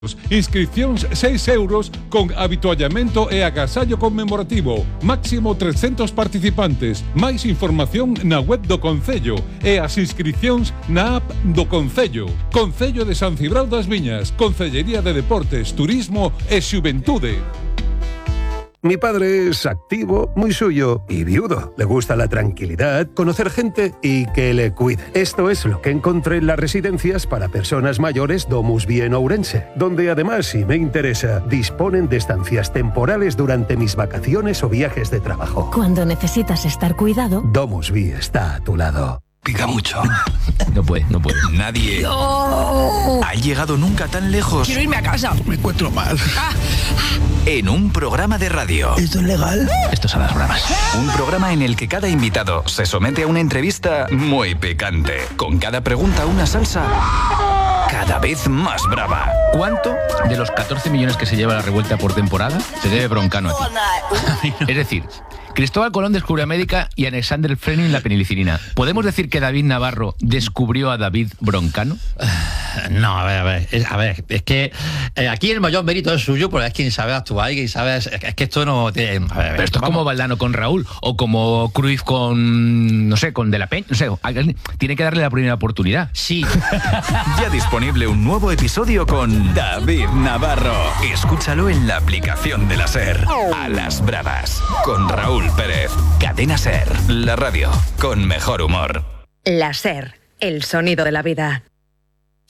Inscripcións 6 euros con habituallamento e agasallo conmemorativo. Máximo 300 participantes. Máis información na web do Concello e as inscripcións na app do Concello. Concello de San Cibrao das Viñas. Concellería de Deportes, Turismo e Xuventude. Mi padre es activo, muy suyo y viudo. Le gusta la tranquilidad, conocer gente y que le cuide. Esto es lo que encontré en las residencias para personas mayores Domus Vie en Ourense, donde además, si me interesa, disponen de estancias temporales durante mis vacaciones o viajes de trabajo. Cuando necesitas estar cuidado, Domus Vie está a tu lado. Pica mucho. No puede. Nadie ha llegado nunca tan lejos. Quiero irme a casa. Me encuentro mal. En un programa de radio. ¿Esto es legal? Esto son las bromas. Un programa en el que cada invitado se somete a una entrevista muy picante. Con cada pregunta una salsa cada vez más brava. ¿Cuánto de los 14 millones que se lleva la revuelta por temporada se debe Broncano a ti? Es decir, Cristóbal Colón descubrió América y Alexander Fleming la penicilina. ¿Podemos decir que David Navarro descubrió a David Broncano? No, a ver, es que aquí el mayor mérito es suyo, porque es quien sabe actuar y quien sabe... Es que esto no tiene... Pero esto es como Valdano con Raúl, o como Cruyff con, no sé, con De la Peña, no sé, tiene que darle la primera oportunidad. Sí. Ya disponible un nuevo episodio con David Navarro. Escúchalo en la aplicación de la SER. A las bravas, con Raúl Pérez. Cadena SER, la radio con mejor humor. La SER, el sonido de la vida.